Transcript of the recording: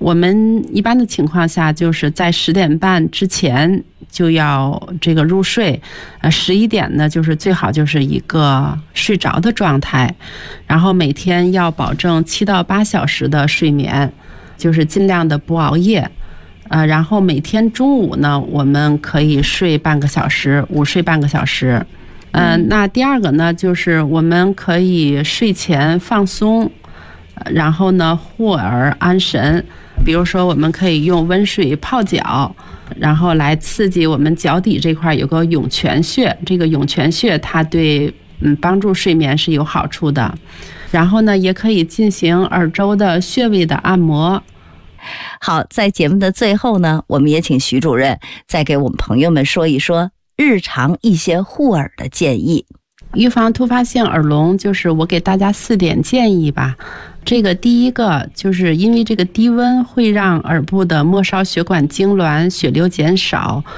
我们一般的情况下就是在10点半之前就要这个入睡，11点呢就是最好就是一个睡着的状态，然后每天要保证7到8小时的睡眠，就是尽量的不熬夜。然后每天中午呢，我们可以睡半个小时，午睡半个小时。那第二个呢，就是我们可以睡前放松，然后呢护耳安神。比如说，我们可以用温水泡脚，然后来刺激我们脚底这块有个涌泉穴，这个涌泉穴它对帮助睡眠是有好处的。然后呢，也可以进行耳周的穴位的按摩。 好，在节目的最后呢，我们也请徐主任再给我们朋友们说一说日常一些护耳的建议。 预防突发性耳聋，就是我给大家4点建议吧。这个第一个就是因为这个低温会让耳部的末梢血管痉挛、血流减少，